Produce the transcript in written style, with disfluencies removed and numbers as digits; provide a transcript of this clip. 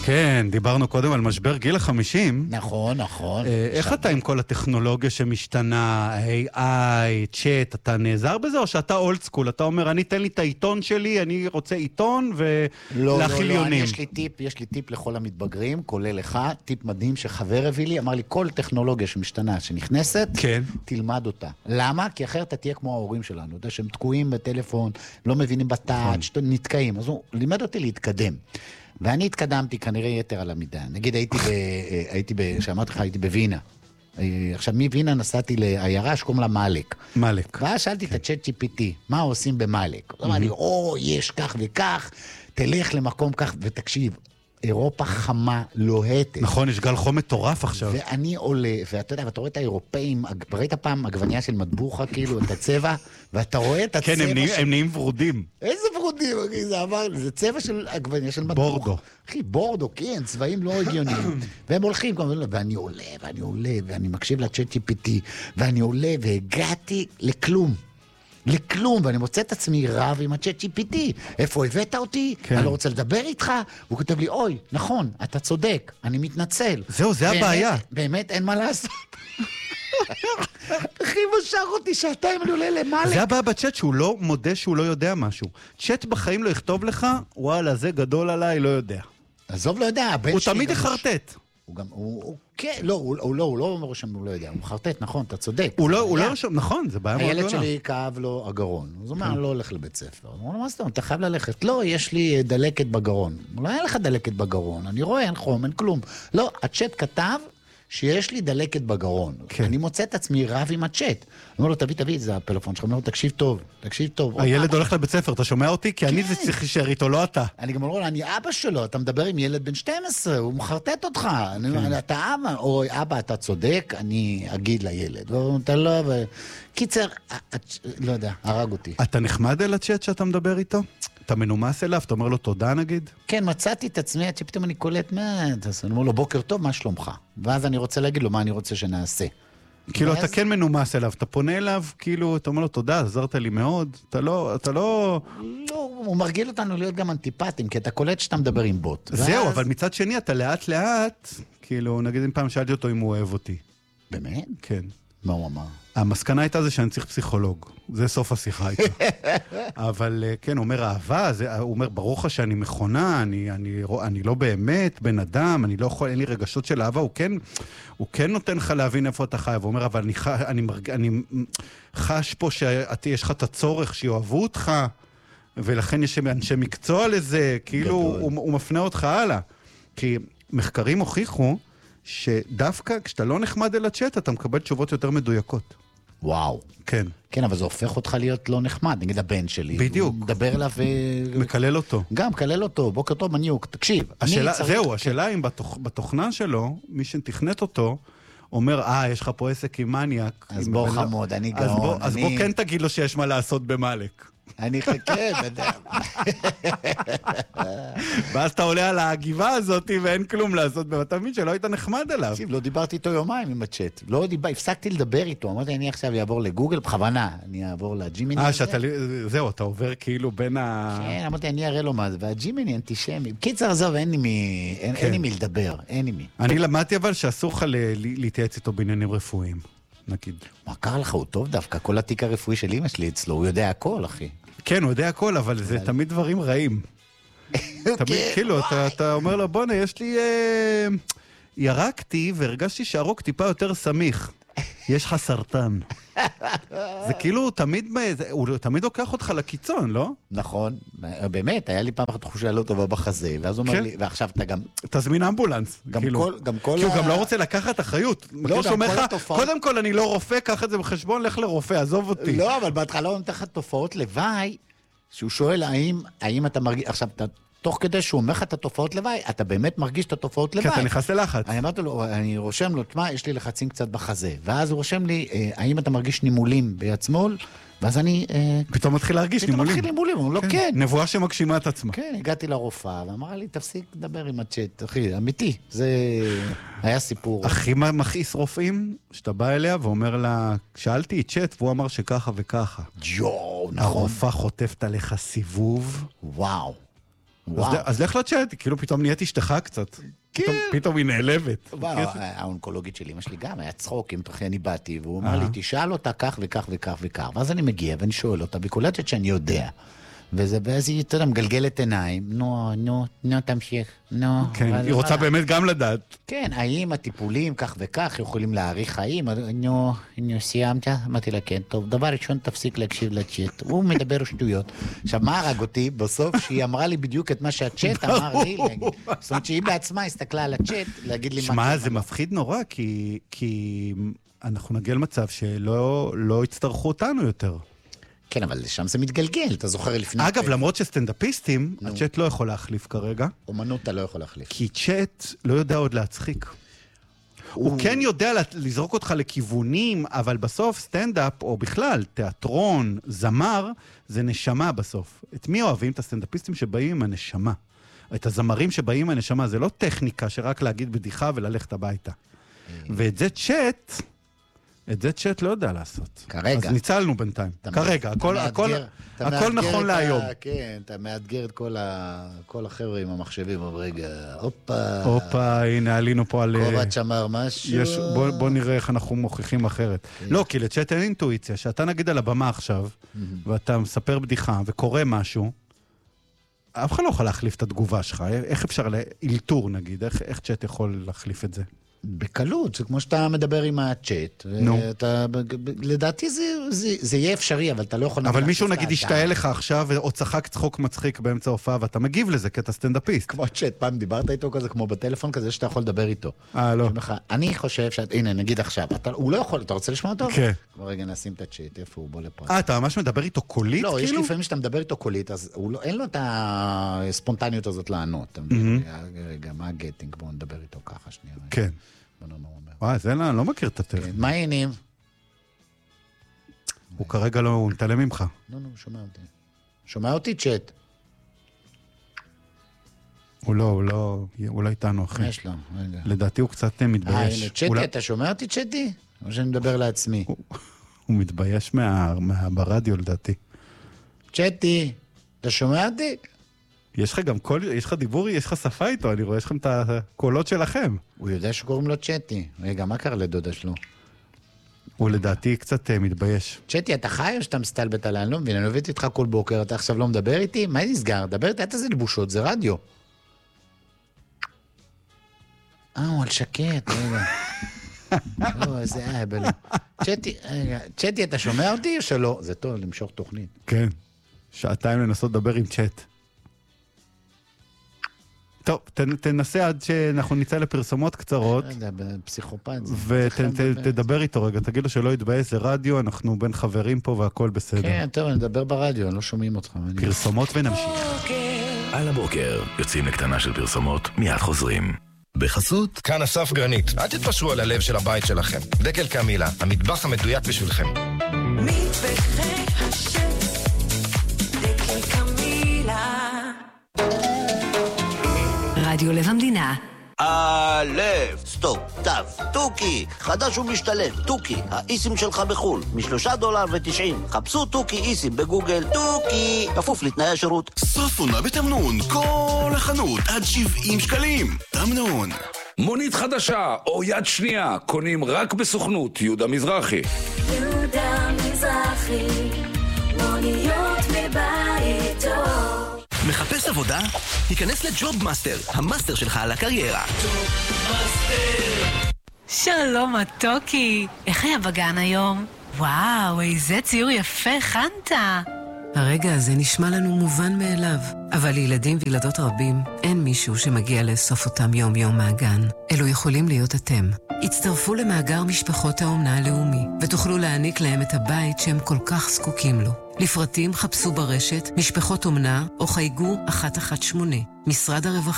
כן, דיברנו קודם על משבר גיל ה-50. נכון, נכון. איך אתה עם כל הטכנולוגיה שמשתנה, AI, צ'אט, אתה נעזר בזה או שאתה אולד סקול? אתה אומר, אני תן לי את העיתון שלי, אני רוצה עיתון ולהכיל יונים. יש לי טיפ לכל המתבגרים, כולל לך, טיפ מדהים שחבר הביא לי, אמר לי, כל טכנולוגיה שמשתנה, שנכנסת, כן. תלמד אותה. למה? כי אחרת אתה תהיה כמו ההורים שלנו, אתה יודע שהם תקועים בטלפון, לא מבינים בטאץ', נתקעים. אז הוא לימד אותי להתקדם. ואני התקדמתי כנראה יתר על המידה. נגיד שאמרתי לך, הייתי בווינה. עכשיו מווינה נסעתי לעיירה שקוראים לה מאלק. מאלק. ואז שאלתי את הצ'אט GPT, מה עושים במאלק? הוא אמר לי, יש כך וכך, תלך למקום כך, ותקשיב, אירופה חמה, לוהטת. נכון, יש גל חום מטורף עכשיו. ואני עולה, ואתה יודע, ואתה רואה את האירופאים, ראית פעם עגבניה של מטבוחה, כאילו, את הצבע, ואתה רואה את הצבע כן, הם נהיים ורודים. איזה ורודים? זה צבע של עגבניה של מטבוחה. בורדו. אחי, בורדו, כן, צבעים לא הגיוניים. והם הולכים, ואני עולה, ואני מקשיב לצ'אט GPT, ואני עולה, והגעתי לכלום. ואני מוצא את עצמי רב עם הצ'אט GPT. איפה הבאת אותי? כן. אני לא רוצה לדבר איתך. הוא כותב לי, אוי, נכון, אתה צודק, אני מתנצל. זהו, זה הבעיה. באמת אין מה לעשות. אחי, משך אותי שעתיים, אני עולה למעלה. זה הבעיה בצ'אט שהוא לא מודה שהוא לא יודע משהו. צ'אט בחיים לא יכתוב לך, וואלה, זה גדול עליי, לא יודע. עזוב, לא יודע, הבן הוא שלי... תמיד יחרטט. כן, הוא לא אומר שהוא לא יודע, הוא מחרטט, נכון, אתה צודק. הוא לא רשום, נכון, זה בעיה מאוד גדולה. הילד שלי כאב לו הגרון, אז הוא אומר, אני לא הולך לבית ספר. הוא אומר, מה זאת אומרת, אתה חייב ללכת. לא, יש לי דלקת בגרון. לא היה לך דלקת בגרון, אני רואה, אין חום, אין כלום. לא, הצ'אט כתב שיש לי דלקת בגרון. אני מוצא את עצמי רב עם הצ'אט. אני אומר לו, תביא, זה הפלאפון שלך. אני אומר לו, תקשיב טוב. הילד הולך לבית ספר, אתה שומע אותי? כי אני זה צריך להישאר איתו, לא אתה. אני גם אומר לו, אני אבא שלו, אתה מדבר עם ילד בן 12, הוא מחרטט אותך. אתה אבא, או אבא, אתה צודק, אני אגיד לילד. אתה לא, קיצר, לא יודע, הרג אותי. אתה נחמד אל הצ'אט שאתה מדבר איתו? אתה מנומס אליו? אתה אומר לו תודה נגיד? כן, מצאתי את עצמי עד שפתאום אני קולט, אני אומר לו, בוקר טוב, מה שלומך? ואז אני רוצה להגיד לו מה אני רוצה שנעשה. כאילו אתה כן מנומס אליו, אתה פונה אליו, כאילו אתה אומר לו תודה, עזרת לי מאוד, אתה לא... לא, הוא מרגיל אותנו להיות גם אנטיפטים, כי אתה קולט שאתה מדבר עם בוט. זהו, אבל מצד שני אתה לאט לאט, כאילו נגיד אם פעם שאלתי אותו אם הוא אוהב אותי. באמת? כן. מה הוא אמר? המסקנה הייתה זה שאני צריך פסיכולוג. זה סוף השיחה הייתה. אבל כן, הוא אומר אהבה, הוא אומר ברוך שאני מכונה, אני לא באמת בן אדם, אני לא יכול, אין לי רגשות של אהבה, הוא כן נותן לך להבין איפה אתה חי, הוא אומר, אבל אני חש פה שיש לך את הצורך שיאהבו אותך, ולכן יש אנשי מקצוע לזה, כאילו הוא מפנה אותך הלאה. כי מחקרים הוכיחו, שדווקא כשאתה לא נחמד אל הצ'אט, אתה מקבל תשובות יותר מדויקות. וואו. כן. כן, אבל זה הופך אותך להיות לא נחמד. נגיד הבן שלי. בדיוק. הוא מדבר אליו מקלל אותו. גם, מקלל אותו. בוקר טוב, מניוק. תקשיב. זהו, השאלה אם בתוכנה שלו, מי שתכנת אותו, אומר, יש לך פה עסק עם מניאק. אז בוא חמוד, אני גאון. אז בוא כן תגיד לו שיש מה לעשות במלק. אני חכה, בדם. ואז אתה עולה על הגבעה הזאת ואין כלום לעשות, ואתה מבין שלא היית נחמד עליו. לא דיברתי איתו יומיים עם הצ'אט. הפסקתי לדבר איתו. אמרתי, אני עכשיו אעבור לגוגל, בכוונה. אני אעבור לג'ימיני. זהו, אתה עובר כאילו בין כן, אמרתי, אני אראה לו מה זה. והג'ימיני אנטישמי. קיצר, עזוב, אין לי מי לדבר. אין לי מי. אני למדתי אבל שאסור לך להתייעץ איתו בעניינים רפואיים. נגיד. מה קרה לך? הוא טוב דווקא. כל התיק הרפואי של אמא שלי אצלו. הוא יודע הכל, אחי. כן, הוא יודע הכל, אבל זה תמיד דברים רעים. תמיד, כאילו, אתה אומר לו, בונה, יש לי... ירקתי והרגשתי שהרוק טיפה יותר סמיך. יש לך סרטן. זה כאילו, הוא תמיד לוקח אותך לקיצון, לא? נכון, באמת, היה לי פעם אחת תחושה לא טובה בחזה, ואז הוא אומר לי, ועכשיו אתה גם... תזמין אמבולנס. כי הוא גם לא רוצה לקחת אחריות. לא, גם כל התופעות... קודם כל אני לא רופא, קח את זה בחשבון, לך לרופא, עזוב אותי. לא, אבל בהתחלה הוא נותן לך תופעות לוואי, שהוא שואל האם אתה מרגיש... עכשיו, תוך כדי שהוא אומר לך את התופעות לוואי, אתה באמת מרגיש את התופעות לוואי. כי אתה נכנס ללחץ. אני אמרתי לו, אני רושם לו, תשמע, יש לי לחצים קצת בחזה. ואז הוא רושם לי, האם אתה מרגיש נימולים ביד שמאל? ואז אני... פתאום מתחיל להרגיש נימולים. פתאום מתחיל נימולים, הוא לא כן. נבואה שמגשימה את עצמה. כן, הגעתי לרופאה, ואמרה לי, תפסיק לדבר עם הצ'אט. אחי, אמיתי, זה היה סיפור. הכי מכעיס רופאים, שאתה בא אליה ואומר לה, שאלתי צ'אט, והוא אמר שככה וככה. נכון. הרופאה חוטפת עליך סיבוב. וואו. אז לך לצ'אט, כאילו פתאום נהיית אשתך קצת. פתאום היא נעלבת. האונקולוגית של אמא שלי גם היה צחוק, אם תוכי אני באתי, והוא אמר לי, תשאל אותה כך וכך וכך וכך, ואז אני מגיע ואני שואל אותה, וקולטת שאני יודע. ואז היא, אתה יודע, מגלגלת עיניים, נו, תמשיך, נו. כן, היא רוצה באמת גם לדעת. כן, האם הטיפולים כך וכך יכולים להאריך חיים? נו, סיימת? אמרתי לה, כן, טוב, דבר ראשון תפסיק להקשיב לצ'אט, הוא מדבר שטויות. עכשיו, מה הרג אותי? בסוף שהיא אמרה לי בדיוק את מה שהצ'אט אמר לי, זאת אומרת שהיא בעצמה הסתכלה על הצ'אט, להגיד לי מה... שמע, זה מפחיד נורא, כי אנחנו נגיע למצב שלא יצטרכו אותנו יותר. כן, אבל שם זה מתגלגל, אתה זוכר לפני... אגב, למרות שסטנדאפיסטים, הצ'אט לא יכול להחליף כרגע. אומנות אתה לא יכול להחליף. כי צ'אט לא יודע עוד להצחיק. הוא כן יודע לזרוק אותך לכיוונים, אבל בסוף סטנדאפ, או בכלל, תיאטרון, זמר, זה נשמה בסוף. את מי אוהבים? את הסטנדאפיסטים שבאים עם הנשמה. את הזמרים שבאים עם הנשמה, זה לא טכניקה שרק להגיד בדיחה וללכת הביתה. ואת זה צ'אט... את זה צ'אט לא יודע לעשות. כרגע. אז ניצלנו בינתיים. כרגע, הכל נכון להיום. כן, אתה מאתגר את כל החבר'ה עם המחשבים, אבל רגע, הופה, הנה, עלינו פה על... קורת שמר משהו. בוא נראה איך אנחנו מוכיחים אחרת. לא, כי לצ'אט אין אינטואיציה, שאתה נגיד על הבמה עכשיו, ואתה מספר בדיחה וקורא משהו, אף אחד לא יכול להחליף את התגובה שלך. איך אפשר לאלתור, נגיד? איך צ'אט יכול להחליף את זה? בקלות, זה כמו שאתה מדבר עם הצ'אט, לדעתי זה יהיה אפשרי, אבל אתה לא יכול... אבל מישהו נגיד ישתעל לך עכשיו, או צחק צחוק מצחיק באמצע הופעה, ואתה מגיב לזה, כי אתה סטנדאפיסט. כמו הצ'אט, פעם דיברת איתו כזה, כמו בטלפון כזה, שאתה יכול לדבר איתו. לא. אני חושב הנה, נגיד עכשיו, הוא לא יכול, אתה רוצה לשמוע אותו? כן. כבר רגע נשים את הצ'אט, איפה הוא בוא לפרט. אתה ממש מדבר איתו קולית? לא, יש לפעמים שאתה מדבר איתו קולית, אז אין לו את הספונטניות הזאת לענות. רגע, מה הגטינג? בואו נדבר איתו ככה שנייה. כן. וואי, זה אני לא מכיר את הטלפון. מה העניינים? הוא כרגע לא, הוא מתעלם ממך. לא, שומע אותי. שומע אותי, צ'אט. הוא לא איתנו, אחי. יש לו, רגע. לדעתי הוא קצת מתבייש. הנה, צ'אטי, אתה שומע אותי, צ'אטי? או שאני מדבר לעצמי? הוא מתבייש ברדיו, לדעתי. צ'אטי, אתה שומע אותי? יש לך גם יש לך דיבור, יש לך שפה איתו, אני רואה, יש לכם את הקולות שלכם. הוא יודע שקוראים לו צ'אטי. רגע, מה קרה לדודה שלו? הוא לדעתי קצת מתבייש. צ'אטי, אתה חי או שאתה מסתלבט עליי? אני לא מבין, אני עובד איתך כל בוקר, אתה עכשיו לא מדבר איתי? מה נסגר? דבר איתי, אתה זה לבושות, זה רדיו. הוא על שקט, רגע. איזה אהבל. צ'אטי, אתה שומע אותי או שלא? זה טוב, למשוך תוכנית. כן, שעתיים לנסות לדבר עם צ'אט. טוב, תנסה עד שאנחנו ניצא לפרסומות קצרות. לא יודע, בפסיכופת. ותדבר איתו רגע, תגיד לו שלא יתבאס, זה רדיו, אנחנו בין חברים פה והכל בסדר. כן, טוב, אני אדבר ברדיו, לא שומעים אותך. פרסומות ונמשיך. על הבוקר, יוצאים לקטנה של פרסומות, מיד חוזרים. בחסות? כאן אסף גרנית, אל תתפשרו על הלב של הבית שלכם. דקל קמילה, המטבח המדויק בשבילכם. מטבחי השף, דקל קמילה. רדיו לב המדינה. א', סטופ, תו, טוקי, חדש ומשתלם, טוקי, האיסים שלך בחול, $3.90. חפשו טוקי איסים בגוגל, טוקי, כפוף לתנאי השירות. סוף עונה בתמנון, כל החנות עד 70 שקלים. תמנון. מונית חדשה או יד שנייה, קונים רק בסוכנות יהודה מזרחי. יהודה מזרחי, מוניות מבית טוב. מחפש עבודה? היכנס לג'וב מאסטר, המאסטר שלך על הקריירה. שלום מתוקי, איך היה בגן היום? וואו, איזה ציור יפה הכנת. הרגע הזה נשמע לנו מובן מאליו, אבל לילדים וילדות רבים אין מישהו שמגיע לאסוף אותם יום-יום מהגן. אלו יכולים להיות אתם. הצטרפו למאגר משפחות האומנה הלאומי, ותוכלו להעניק להם את הבית שהם כל כך זקוקים לו. לפרטים חפשו ברשת משפחות אומנה או חייגו 118. משרד הרווחה.